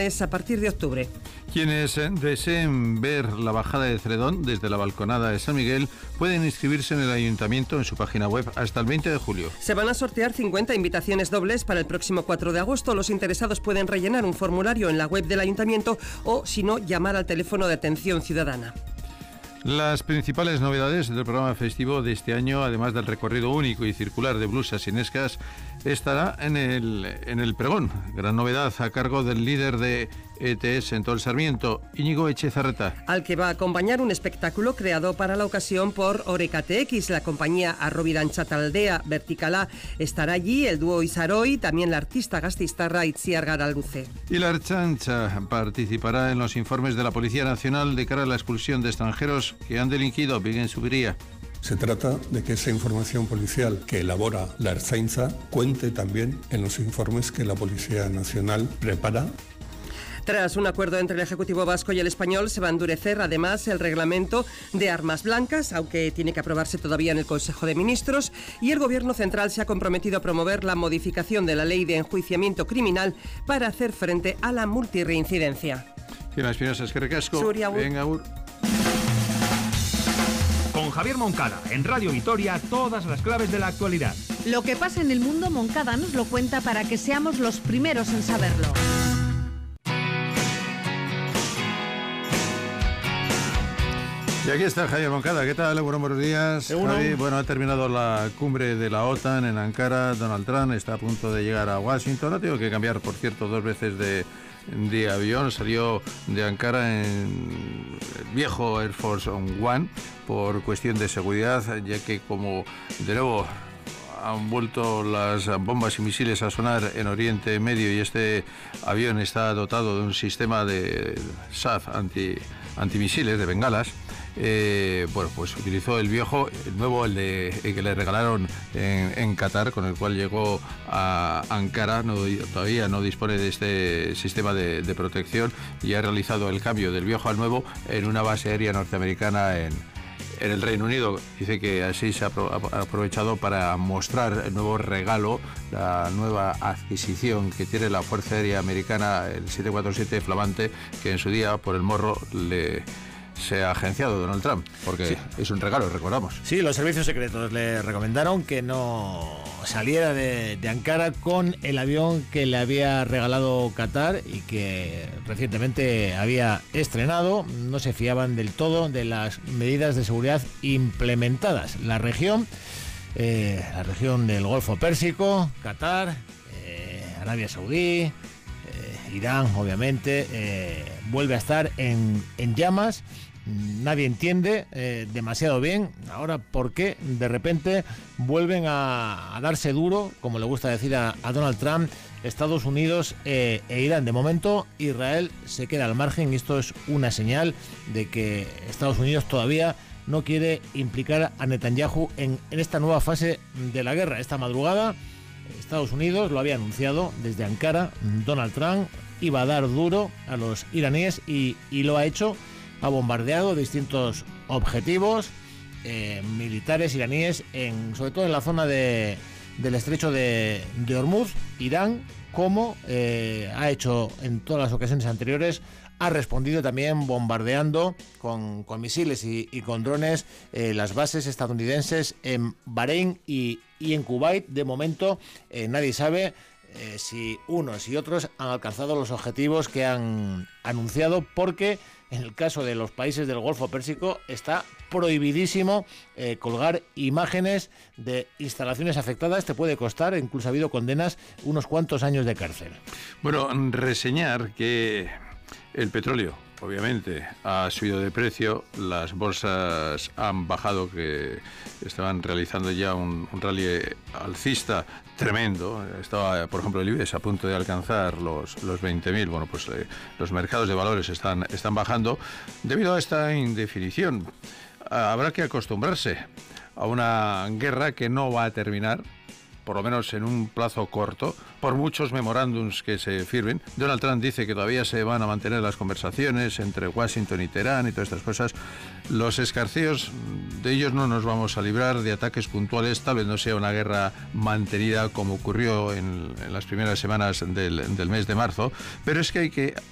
nacionales a partir de octubre. Quienes deseen ver la bajada de Credón desde la balconada de San Miguel pueden inscribirse en el Ayuntamiento en su página web hasta el 20 de julio. Se van a sortear 50 invitaciones dobles para el próximo 4 de agosto. Los interesados pueden rellenar un formulario en la web del Ayuntamiento o, si no, llamar al teléfono de atención ciudadana. Las principales novedades del programa festivo de este año, además del recorrido único y circular de blusas sinescas, estará en el pregón. Gran novedad a cargo del líder de ETS en todo el Sarmiento, Íñigo Echezarreta. Al que va a acompañar un espectáculo creado para la ocasión por Orecatex, la compañía Arrobirancha Taldea Verticalá. Estará allí el dúo Isaroi, también la artista gasteiztarra Itziar Garaluce. Y la Ertzaintza participará en los informes de la Policía Nacional de cara a la expulsión de extranjeros que han delinquido en Zubiría. Se trata de que esa información policial que elabora la Ertzaintza cuente también en los informes que la Policía Nacional prepara. Tras un acuerdo entre el Ejecutivo vasco y el español, se va a endurecer además el reglamento de armas blancas, aunque tiene que aprobarse todavía en el Consejo de Ministros, y el Gobierno central se ha comprometido a promover la modificación de la ley de enjuiciamiento criminal para hacer frente a la multirreincidencia. ¿Qué más, Espinosa? Es que recasco. Venga, Ur. Con Javier Moncada, en Radio Vitoria, todas las claves de la actualidad. Lo que pasa en el mundo, Moncada nos lo cuenta para que seamos los primeros en saberlo. Y aquí está Javier Moncada. ¿Qué tal? Buenos días. Javi, bueno, ha terminado la cumbre de la OTAN en Ankara. Donald Trump está a punto de llegar a Washington. Ha tenido que cambiar, por cierto, 2 veces de avión. Salió de Ankara en el viejo Air Force One por cuestión de seguridad, ya que como de nuevo han vuelto las bombas y misiles a sonar en Oriente Medio y este avión está dotado de un sistema de SAF antimisiles, de bengalas. Bueno, pues utilizó el viejo, el nuevo, el que le regalaron en Qatar, con el cual llegó a Ankara. Todavía no dispone de este sistema de protección y ha realizado el cambio del viejo al nuevo en una base aérea norteamericana en el Reino Unido. Dice que así se ha aprovechado para mostrar el nuevo regalo, la nueva adquisición que tiene la Fuerza Aérea Americana, el 747 Flamante, que en su día por el morro se ha agenciado Donald Trump, porque sí, es un regalo, recordamos. Sí, los servicios secretos le recomendaron que no saliera de Ankara con el avión que le había regalado Qatar y que recientemente había estrenado. No se fiaban del todo de las medidas de seguridad implementadas. La región del Golfo Pérsico, Qatar, Arabia Saudí, Irán, obviamente, vuelve a estar en llamas. Nadie entiende demasiado bien ahora por qué de repente vuelven a darse duro, como le gusta decir a Donald Trump, Estados Unidos e Irán. De momento Israel se queda al margen y esto es una señal de que Estados Unidos todavía no quiere implicar a Netanyahu en esta nueva fase de la guerra. Esta madrugada Estados Unidos lo había anunciado desde Ankara. Donald Trump iba a dar duro a los iraníes y lo ha hecho. Ha bombardeado distintos objetivos militares iraníes, sobre todo en la zona del estrecho de Hormuz. Irán, como ha hecho en todas las ocasiones anteriores, ha respondido también bombardeando con misiles y con drones las bases estadounidenses en Bahrein y en Kuwait. De momento nadie sabe si unos y otros han alcanzado los objetivos que han anunciado, porque en el caso de los países del Golfo Pérsico está prohibidísimo colgar imágenes de instalaciones afectadas. Te puede costar, incluso ha habido condenas, unos cuantos años de cárcel. Bueno, reseñar que el petróleo obviamente ha subido de precio, las bolsas han bajado, que estaban realizando ya un rally alcista tremendo. Estaba, por ejemplo, el IBEX a punto de alcanzar los 20.000. Bueno, pues los mercados de valores están bajando debido a esta indefinición. Habrá que acostumbrarse a una guerra que no va a terminar, por lo menos en un plazo corto, por muchos memorándums que se firmen. Donald Trump dice que todavía se van a mantener las conversaciones entre Washington y Teherán y todas estas cosas. Los escarceos, de ellos no nos vamos a librar, de ataques puntuales. Tal vez no sea una guerra mantenida como ocurrió en las primeras semanas del mes de marzo, pero es que hay que